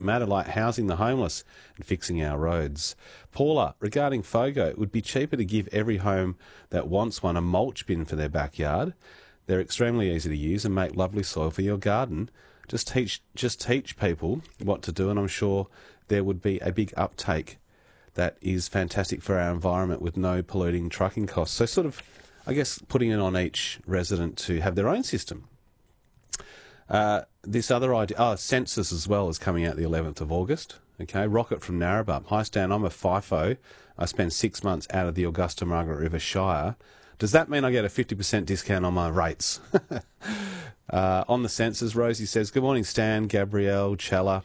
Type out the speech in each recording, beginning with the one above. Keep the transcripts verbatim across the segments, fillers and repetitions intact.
matter, like housing the homeless and fixing our roads. Paula, regarding FOGO, it would be cheaper to give every home that wants one a mulch bin for their backyard. They're extremely easy to use and make lovely soil for your garden. Just teach, just teach people what to do, and I'm sure there would be a big uptake that is fantastic for our environment with no polluting trucking costs. So sort of, I guess, putting it on each resident to have their own system. Uh, this other idea, oh, census as well is coming out the eleventh of August. Okay, Rocket from Narrabeen. Hi Stan, I'm a FIFO. I spent six months out of the Augusta Margaret River Shire. Does that mean I get a fifty percent discount on my rates? uh, on the census, Rosie says, good morning Stan, Gabrielle, Chella.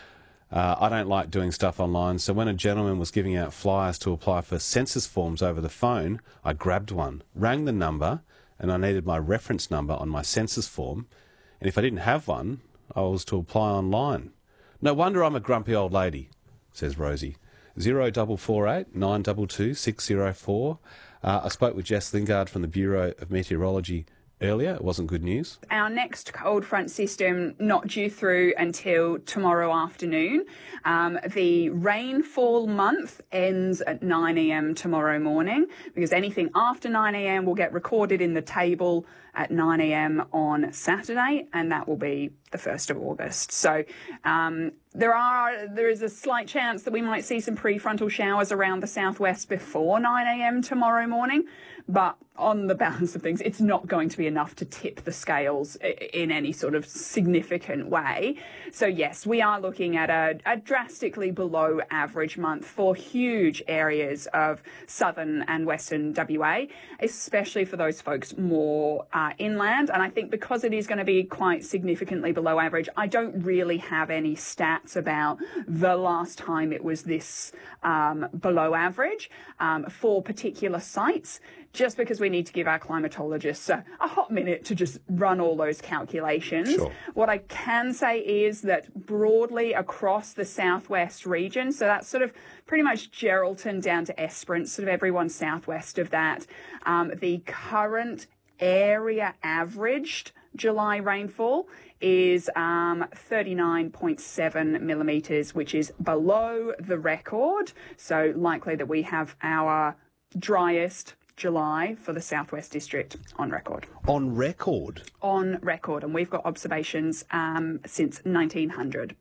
Uh, I don't like doing stuff online, so when a gentleman was giving out flyers to apply for census forms over the phone, I grabbed one, rang the number, and I needed my reference number on my census form. And if I didn't have one, I was to apply online. No wonder I'm a grumpy old lady, says Rosie. Zero double four eight nine two two six zero four. Uh, I spoke with Jess Lingard from the Bureau of Meteorology earlier. It wasn't good news. Our next cold front system not due through until tomorrow afternoon. Um, the rainfall month ends at nine a m tomorrow morning, because anything after nine a m will get recorded in the table at nine a m on Saturday, and that will be the first of August. So um, there are there is a slight chance that we might see some prefrontal showers around the southwest before nine a m tomorrow morning, but on the balance of things, it's not going to be enough to tip the scales in any sort of significant way. So yes, we are looking at a, a drastically below average month for huge areas of southern and western W A, especially for those folks more uh, inland. And I think because it is going to be quite significantly below average, I don't really have any stats about the last time it was this um, below average um, for particular sites, just because we need to give our climatologists a, a hot minute to just run all those calculations. Sure. What I can say is that broadly across the southwest region, so that's sort of pretty much Geraldton down to Esperance, sort of everyone southwest of that, um, the current area averaged July rainfall is um, thirty-nine point seven millimetres, which is below the record. So likely that we have our driest July for the Southwest District on record. On record? On record, and we've got observations um, since nineteen hundred.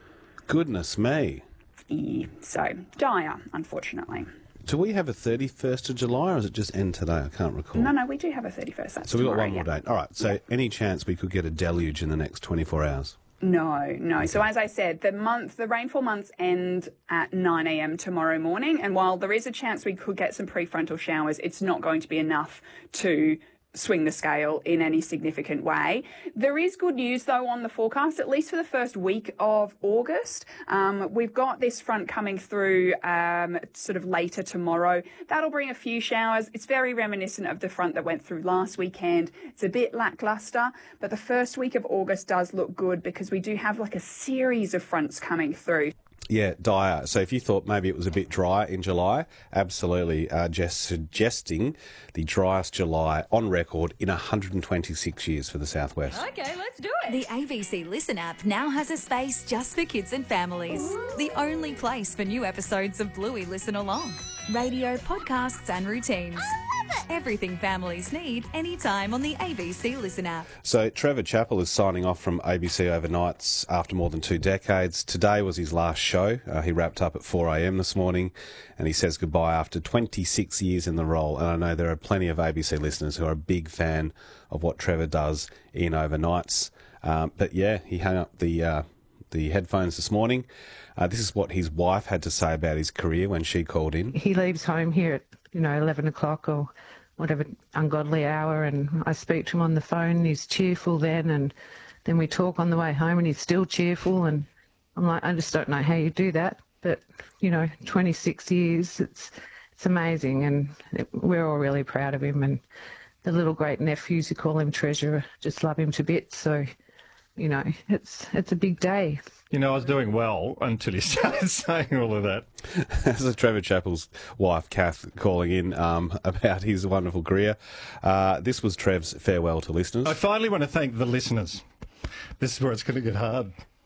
Goodness me. Yeah, so, dire, unfortunately. Do we have a thirty-first of July, or does it just end today? I can't recall. No, no, we do have a thirty-first. That's so we've got tomorrow, one more yeah. date. All right, so yeah. Any chance we could get a deluge in the next twenty-four hours? No, no. So as I said, the month, the rainfall months end at nine a m tomorrow morning. And while there is a chance we could get some prefrontal showers, it's not going to be enough to swing the scale in any significant way. There is good news, though, on the forecast, at least for the first week of August. Um, we've got this front coming through um, sort of later tomorrow. That'll bring a few showers. It's very reminiscent of the front that went through last weekend. It's a bit lackluster, but the first week of August does look good because we do have like a series of fronts coming through. Yeah, dire. So if you thought maybe it was a bit dry in July, absolutely. Uh, just suggesting the driest July on record in one hundred twenty-six years for the Southwest. Okay, let's do it. The A B C Listen app now has a space just for kids and families. Ooh. The only place for new episodes of Bluey Listen Along. Radio, podcasts and routines. Everything families need anytime on the A B C Listen app. So Trevor Chappell is signing off from A B C Overnights after more than two decades. Today was his last show. Uh, he wrapped up at four a m this morning and he says goodbye after twenty-six years in the role. And I know there are plenty of A B C listeners who are a big fan of what Trevor does in Overnights. Um, but yeah, he hung up the uh, the headphones this morning. Uh, this is what his wife had to say about his career when she called in. He leaves home here at, you know, eleven o'clock or whatever ungodly hour, and I speak to him on the phone. He's cheerful then, and then we talk on the way home and he's still cheerful, and I'm like, I just don't know how you do that. But, you know, twenty-six years, it's it's amazing, and it, we're all really proud of him, and the little great nephews who call him Treasure just love him to bits. So, you know, it's it's a big day. You know, I was doing well until he started saying all of that. This is Trevor Chappell's wife, Kath, calling in um, about his wonderful career. Uh, this was Trev's farewell to listeners. I finally want to thank the listeners. This is where it's going to get hard.